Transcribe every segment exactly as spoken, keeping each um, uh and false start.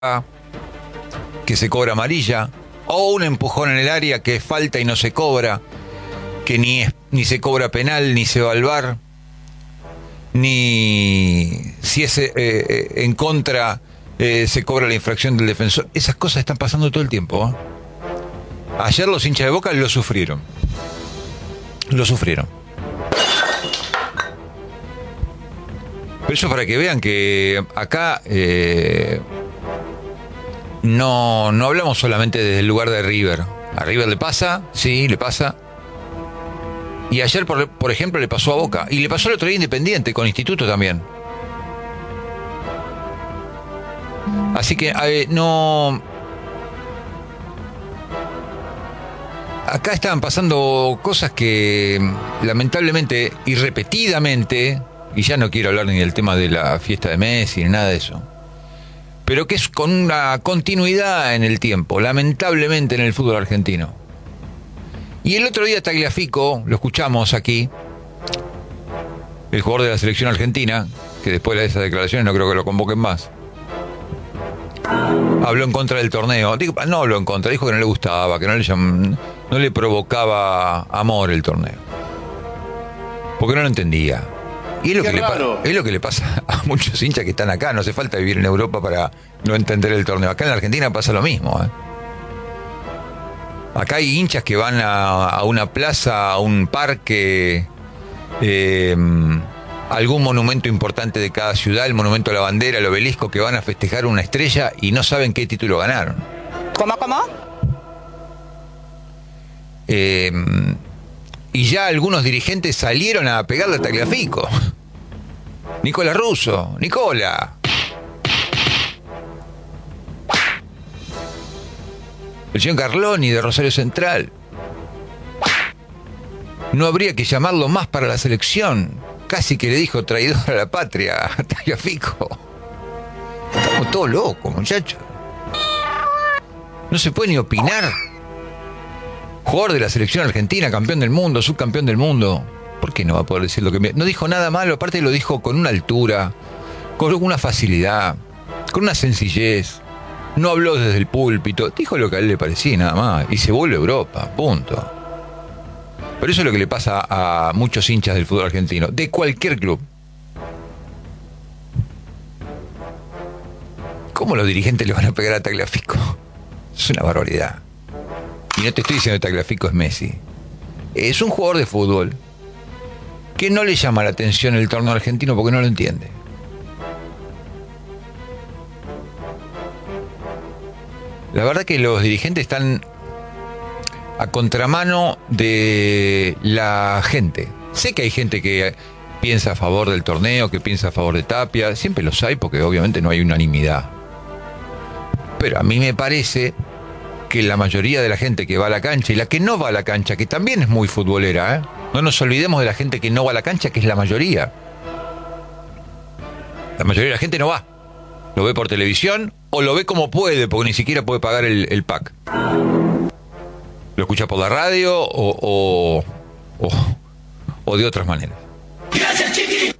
que se cobra amarilla, o un empujón en el área que es falta y no se cobra, que ni, es, ni se cobra penal, ni se va al V A R, ni si es eh, eh, en contra eh, se cobra la infracción del defensor. Esas cosas están pasando todo el tiempo, ¿eh? Ayer los hinchas de Boca lo sufrieron. Lo sufrieron. Pero eso para que vean que acá eh, no, no hablamos solamente desde el lugar de River. A River le pasa, sí, le pasa. Y ayer, por, por ejemplo, le pasó a Boca. Y le pasó el otro día Independiente, con Instituto también. Así que eh, no... Acá estaban pasando cosas que lamentablemente y repetidamente, y ya no quiero hablar ni del tema de la fiesta de Messi ni nada de eso, pero que es con una continuidad en el tiempo, lamentablemente, en el fútbol argentino. Y el otro día Tagliafico, lo escuchamos aquí, el jugador de la selección argentina, que después de esas declaraciones no creo que lo convoquen más, habló en contra del torneo. Digo, no habló en contra, dijo que no le gustaba, que no le, llam, no le provocaba amor el torneo, porque no lo entendía. Y es lo, que le, es lo que le pasa a muchos hinchas que están acá. No hace falta vivir en Europa para no entender el torneo. Acá en la Argentina pasa lo mismo, ¿eh? Acá hay hinchas que van a, a una plaza, a un parque, eh, algún monumento importante de cada ciudad, el monumento a la bandera, el obelisco, que van a festejar una estrella y no saben qué título ganaron. ¿Cómo, cómo? Eh, y ya algunos dirigentes salieron a pegarle a Tagliafico. Nicola Russo, Nicola. El señor Carloni de Rosario Central. No habría que llamarlo más para la selección. Casi que le dijo traidor a la patria a Tagliafico. Estamos todos locos, muchachos. No se puede ni opinar. Jugador de la selección argentina, campeón del mundo, subcampeón del mundo. ¿Por qué no va a poder decir lo que me... No dijo nada malo, aparte lo dijo con una altura, con una facilidad, con una sencillez. No habló desde el púlpito, dijo lo que a él le parecía nada más. Y se vuelve a Europa, punto. Pero eso es lo que le pasa a muchos hinchas del fútbol argentino, de cualquier club. ¿Cómo los dirigentes le van a pegar a Tagliafico? Es una barbaridad. Y no te estoy diciendo que Tagliafico es Messi. Es un jugador de fútbol que no le llama la atención el torneo argentino porque no lo entiende. La verdad que los dirigentes están a contramano de la gente. Sé que hay gente que piensa a favor del torneo, que piensa a favor de Tapia. Siempre los hay porque obviamente no hay unanimidad. Pero a mí me parece que la mayoría de la gente que va a la cancha y la que no va a la cancha, que también es muy futbolera, ¿eh? No nos olvidemos de la gente que no va a la cancha, que es la mayoría. La mayoría de la gente no va. Lo ve por televisión o lo ve como puede, porque ni siquiera puede pagar el, el pack. Lo escucha por la radio o, o, o, o de otras maneras. Gracias, Chiqui.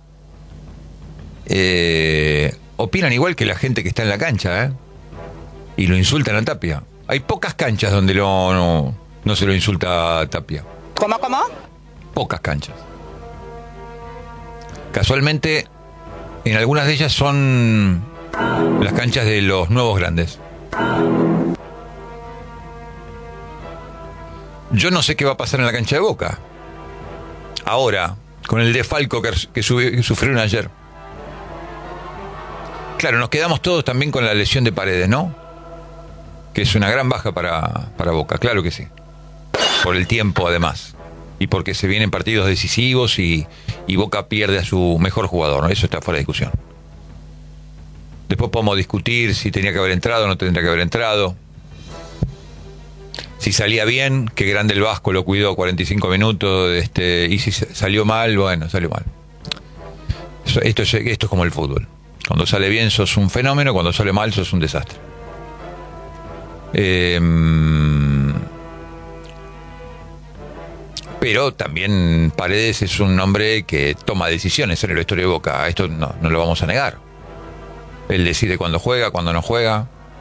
Eh, opinan igual que la gente que está en la cancha, ¿eh? Y lo insultan a Tapia. Hay pocas canchas donde lo, no, no se lo insulta a Tapia. ¿Cómo, cómo? Pocas canchas. Casualmente, en algunas de ellas son las canchas de los nuevos grandes. Yo no sé qué va a pasar en la cancha de Boca. Ahora, con el desfalco que, que, sube, que sufrieron ayer. Claro, nos quedamos todos también con la lesión de Paredes, ¿no? Que es una gran baja para, para Boca, claro que sí. Por el tiempo, además. Y porque se vienen partidos decisivos y, y Boca pierde a su mejor jugador, ¿no? Eso está fuera de discusión. Después podemos discutir si tenía que haber entrado o no tendría que haber entrado. Si salía bien, qué grande el Vasco, lo cuidó cuarenta y cinco minutos. Este, y si salió mal, bueno, salió mal. Esto, esto, es, esto es como el fútbol. Cuando sale bien sos un fenómeno, cuando sale mal sos un desastre. Eh, pero también Paredes es un hombre que toma decisiones en la historia de Boca. Esto no, no lo vamos a negar. Él decide cuándo juega, cuándo no juega.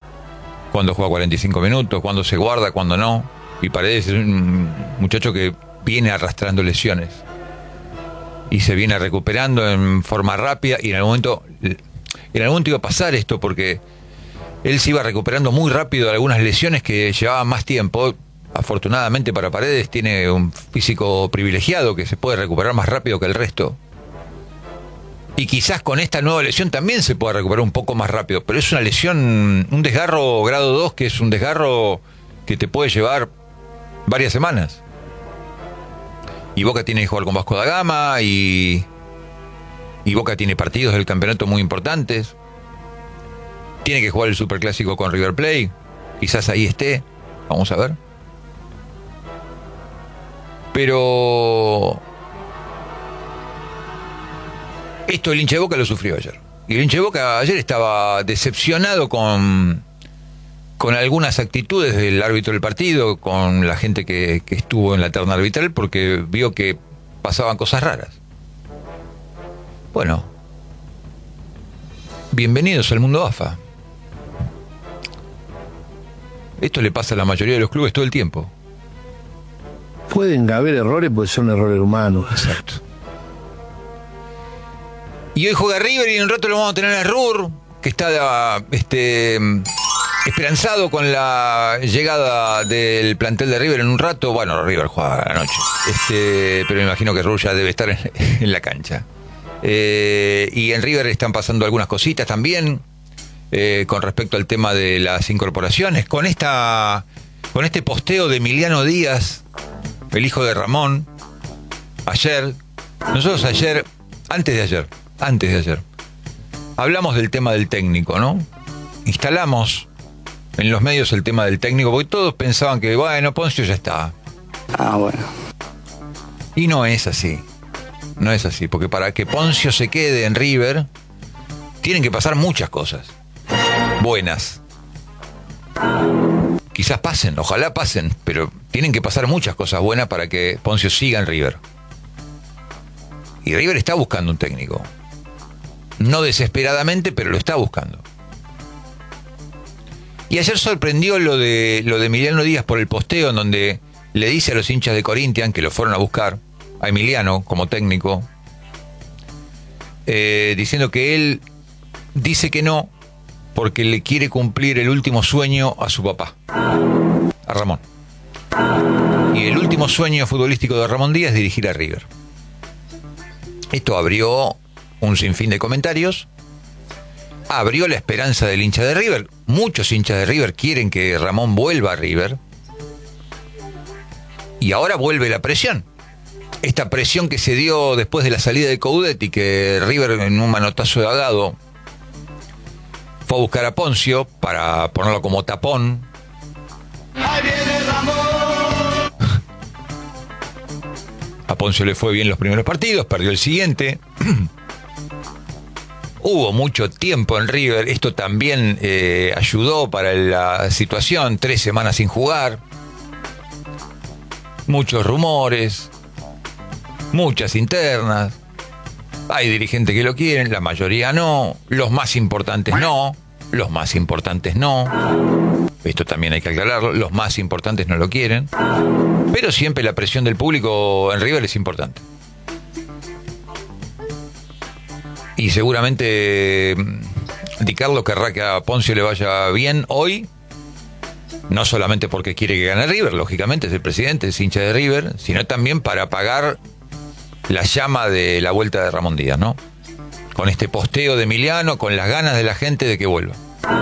cuándo juega cuarenta y cinco minutos, cuándo se guarda, cuándo no. Y Paredes es un muchacho que viene arrastrando lesiones y se viene recuperando en forma rápida, y en algún momento en algún momento iba a pasar esto, porque él se iba recuperando muy rápido de algunas lesiones que llevaban más tiempo. Afortunadamente para Paredes tiene un físico privilegiado que se puede recuperar más rápido que el resto, y quizás con esta nueva lesión también se pueda recuperar un poco más rápido, pero es una lesión, un desgarro grado dos, que es un desgarro que te puede llevar varias semanas. Y Boca tiene que jugar con Vasco da Gama, y, y Boca tiene partidos del campeonato muy importantes. Tiene que jugar el Superclásico con River Plate, quizás ahí esté, vamos a ver. Pero esto el hincha de Boca lo sufrió ayer. Y el hincha de Boca ayer estaba decepcionado con, con algunas actitudes del árbitro del partido, con la gente que, que estuvo en la terna arbitral, porque vio que pasaban cosas raras. Bueno, bienvenidos al mundo A F A. Esto le pasa a la mayoría de los clubes todo el tiempo. Pueden haber errores porque son errores humanos. Exacto. Y hoy juega River, y en un rato lo vamos a tener a Rur, que está este, esperanzado con la llegada del plantel de River en un rato. Bueno, River juega a la noche, este, pero me imagino que Rur ya debe estar en, en la cancha. Eh, y en River están pasando algunas cositas también, eh, con respecto al tema de las incorporaciones. Con esta, con este posteo de Emiliano Díaz, el hijo de Ramón, ayer, nosotros ayer, antes de ayer, antes de ayer, hablamos del tema del técnico, ¿no? Instalamos en los medios el tema del técnico, porque todos pensaban que, bueno, Poncio ya está. Ah, bueno. Y no es así, no es así, porque para que Poncio se quede en River, tienen que pasar muchas cosas buenas. Quizás pasen, ojalá pasen, pero tienen que pasar muchas cosas buenas para que Poncio siga en River. Y River está buscando un técnico. No desesperadamente, pero lo está buscando. Y ayer sorprendió lo de lo de Emiliano Díaz por el posteo, en donde le dice a los hinchas de Corinthians, que lo fueron a buscar a Emiliano como técnico, eh, diciendo que él dice que no porque le quiere cumplir el último sueño a su papá, a Ramón. Y el último sueño futbolístico de Ramón Díaz es dirigir a River. Esto abrió un sinfín de comentarios, abrió la esperanza del hincha de River. Muchos hinchas de River quieren que Ramón vuelva a River, y ahora vuelve la presión. Esta presión que se dio después de la salida de Coudet, y que River, en un manotazo de agado, fue a buscar a Poncio para ponerlo como tapón. ¡Ahí viene Ramón! A Poncio le fue bien los primeros partidos, perdió el siguiente. Hubo mucho tiempo en River, esto también eh, ayudó para la situación, tres semanas sin jugar, muchos rumores, muchas internas. Hay dirigentes que lo quieren, la mayoría no, los más importantes no, los más importantes no. Esto también hay que aclararlo, los más importantes no lo quieren. Pero siempre la presión del público en River es importante. Y seguramente Di Carlo querrá que a Poncio le vaya bien hoy, no solamente porque quiere que gane River, lógicamente es el presidente, es hincha de River, sino también para apagar la llama de la vuelta de Ramón Díaz, ¿no? Con este posteo de Emiliano, con las ganas de la gente de que vuelva.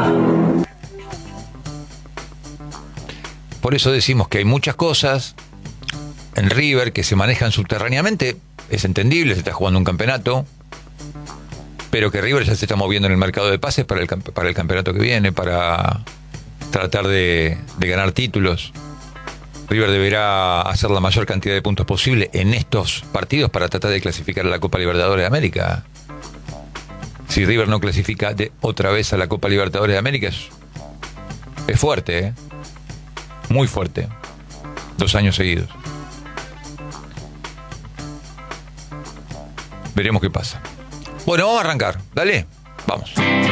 Por eso decimos que hay muchas cosas en River que se manejan subterráneamente, es entendible, se está jugando un campeonato, pero que River ya se está moviendo en el mercado de pases para el, para el campeonato que viene, para tratar de, de ganar títulos. River deberá hacer la mayor cantidad de puntos posible en estos partidos para tratar de clasificar a la Copa Libertadores de América. Si River no clasifica de otra vez a la Copa Libertadores de América, es, es fuerte, ¿eh? Muy fuerte. Dos años seguidos. Veremos qué pasa. Bueno, vamos a arrancar. Dale, vamos.